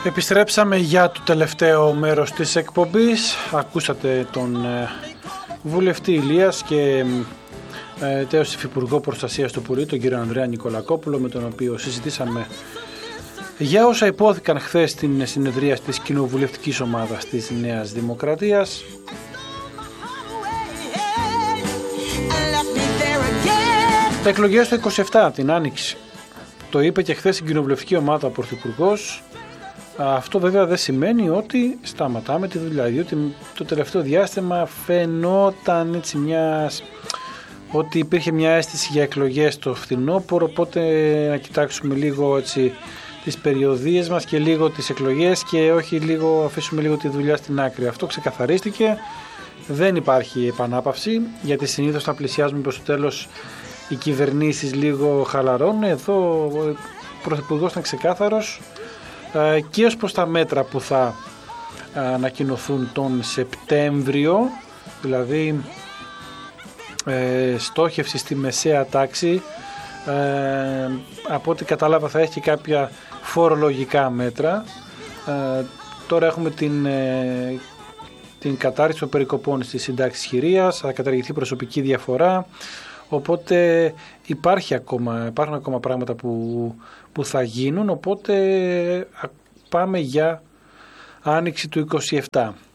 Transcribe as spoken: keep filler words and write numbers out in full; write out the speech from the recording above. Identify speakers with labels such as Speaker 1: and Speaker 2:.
Speaker 1: Επιστρέψαμε για το τελευταίο μέρος της εκπομπής. Ακούσατε τον ε, βουλευτή Ηλίας και ε, τέος υφυπουργό προστασίας του Πολίτη, τον κύριο Ανδρέα Νικολακόπουλο, με τον οποίο συζητήσαμε για όσα υπόθηκαν χθες στην συνεδρία της κοινοβουλευτικής ομάδας της Νέας Δημοκρατίας. Τα εκλογές το είκοσι επτά, την Άνοιξη. Το είπε και χθες η κοινοβουλευτική ομάδα ο Πρωθυπουργός. Αυτό βέβαια δεν σημαίνει ότι σταματάμε τη δουλειά, διότι το τελευταίο διάστημα φαινόταν έτσι μιας, ότι υπήρχε μια αίσθηση για εκλογές το φθινόπωρο, οπότε να κοιτάξουμε λίγο έτσι τις περιοδίες μας και λίγο τις εκλογές και όχι λίγο, αφήσουμε λίγο τη δουλειά στην άκρη. Αυτό ξεκαθαρίστηκε, δεν υπάρχει επανάπαυση, γιατί συνήθως θα πλησιάζουμε προς το τέλος οι κυβερνήσεις λίγο χαλαρώνουν. Εδώ ο Πρωθυπουργός ήταν ξεκάθαρος και ως προς τα μέτρα που θα ανακοινωθούν τον Σεπτέμβριο, δηλαδή ε, στόχευση στη μεσαία τάξη, ε, από ό,τι κατάλαβα θα έχει και κάποια φορολογικά μέτρα. Ε, τώρα έχουμε την, ε, την κατάρριξη των περικοπών στις συντάξεις χειρίας, θα καταργηθεί προσωπική διαφορά, οπότε υπάρχει ακόμα, υπάρχουν ακόμα πράγματα που, που θα γίνουν, οπότε πάμε για άνοιξη του είκοσι επτά.